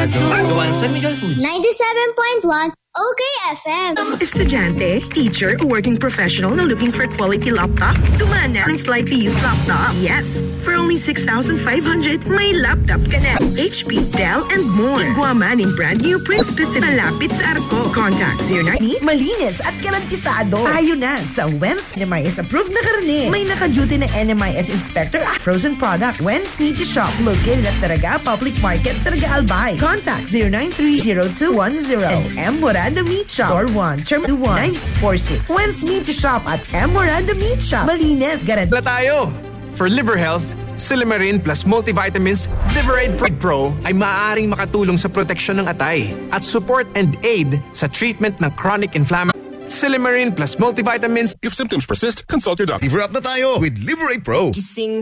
Abogado. Gawa ng San Miguel Foods. 97.1 Okay FM. Estudyante, teacher, or working professional na looking for quality laptop? Tumana ng slightly used laptop. Yes, for only 6,500, may laptop ka na. HP, Dell, and more. Iguaman in brand new print-specific malapit sa Arco. Contact 09. Malinis at garantisado. Tayo na sa Wens NMIS approved na karne. May naka-duty na NMIS inspector at frozen products. Wens Meat Shop located at Taraga Public Market, Taraga Albay. Contact 093-0210 and M. Moranda Meat Shop. Door 1, Terminal 946. Wens Meat Shop at M. Moranda Meat Shop. Malinis, Wala tayo! For liver health, Silymarin plus multivitamins Liveride Pro ay maaaring makatulong sa proteksyon ng atay at support and aid sa treatment ng chronic inflammation. Silymarin plus multivitamins. If symptoms persist, consult your doctor. Liver up na tayo with Liveride Pro. Gising